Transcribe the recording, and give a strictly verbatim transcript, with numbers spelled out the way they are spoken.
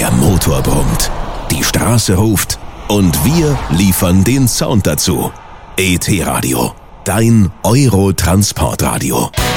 Der Motor brummt, die Straße ruft und wir liefern den Sound dazu. E T Radio, dein Euro-Transportradio.